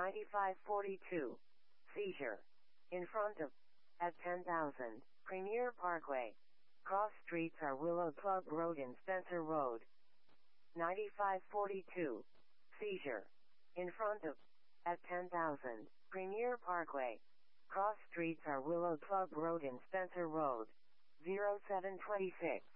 9542. Seizure. In front of. At 10,000. Premier Parkway. Cross streets are Willow Club Road and Spencer Road. 9542. Seizure. In front of. At 10,000. Premier Parkway. Cross streets are Willow Club Road and Spencer Road. 0726.